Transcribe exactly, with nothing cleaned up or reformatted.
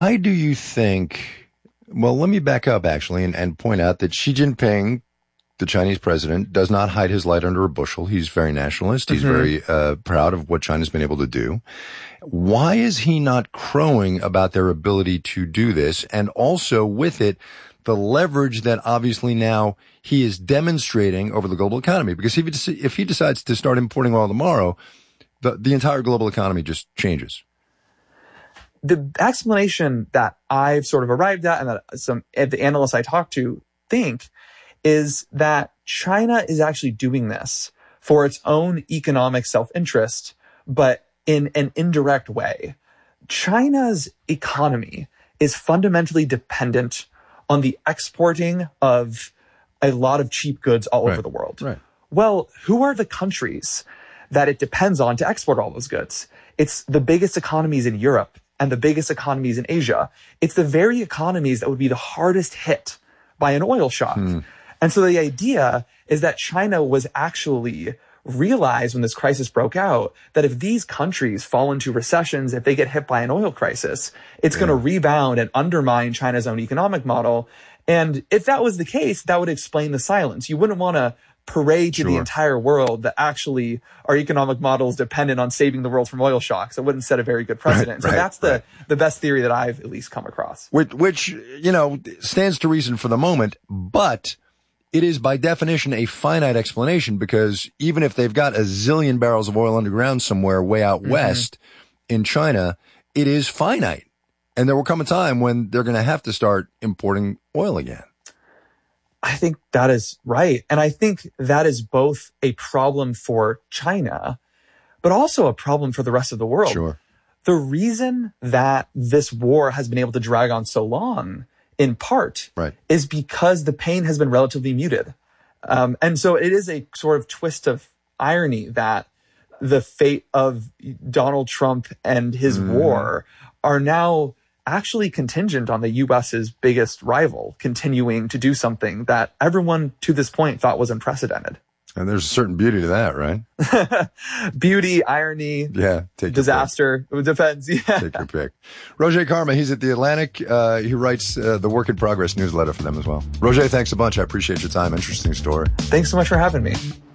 Why do you think, well, let me back up actually and, and point out that Xi Jinping, the Chinese president, does not hide his light under a bushel. He's very nationalist. He's mm-hmm. very uh, proud of what China's been able to do. Why is he not crowing about their ability to do this? And also with it, the leverage that obviously now he is demonstrating over the global economy. Because if he, if he decides to start importing oil tomorrow, the, the entire global economy just changes. The explanation that I've sort of arrived at and that some the analysts I talk to think is that China is actually doing this for its own economic self-interest, but in an indirect way. China's economy is fundamentally dependent on the exporting of a lot of cheap goods all right. over the world. Right. Well, who are the countries that it depends on to export all those goods? It's the biggest economies in Europe and the biggest economies in Asia. It's the very economies that would be the hardest hit by an oil shock. Hmm. And so the idea is that China was actually realized when this crisis broke out that if these countries fall into recessions, if they get hit by an oil crisis, it's yeah. going to rebound and undermine China's own economic model. And if that was the case, that would explain the silence. You wouldn't want to parade to sure. the entire world that actually our economic model is dependent on saving the world from oil shocks. It wouldn't set a very good precedent. Right, so right, that's the, right. the best theory that I've at least come across. Which, which, you know, stands to reason for the moment, but it is by definition a finite explanation, because even if they've got a zillion barrels of oil underground somewhere way out mm-hmm. west in China, it is finite. And there will come a time when they're going to have to start importing oil again. I think that is right. And I think that is both a problem for China, but also a problem for the rest of the world. Sure. The reason that this war has been able to drag on so long, in part, right. is because the pain has been relatively muted. Um, and so it is a sort of twist of irony that the fate of Donald Trump and his mm. war are now actually contingent on the U S's biggest rival continuing to do something that everyone to this point thought was unprecedented. And there's a certain beauty to that, right? Beauty, irony, yeah, take disaster. It depends. Yeah. Take your pick. Roger Karma, he's at The Atlantic. Uh, he writes uh, the Work in Progress newsletter for them as well. Roger, thanks a bunch. I appreciate your time. Interesting story. Thanks so much for having me.